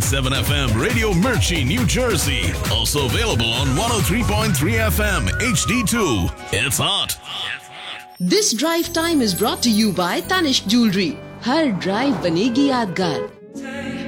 101.7 FM Radio Mirchi, New Jersey. Also available on 103.3 FM HD2. It's hot. This drive time is brought to you by Tanishq Jewelry. Her drive बनेगी यादगार.